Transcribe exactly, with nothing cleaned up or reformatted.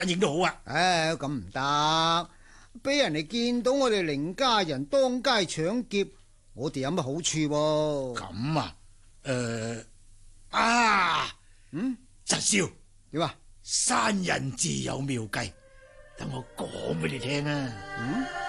影都好啊。 唉，咁唔得，俾人哋見到我哋凌家人當街搶劫，我哋有乜好處喎？ 咁啊，誒啊， 嗯， 侄少點啊？ 山人自有妙計，等我講俾你聽啊。 嗯。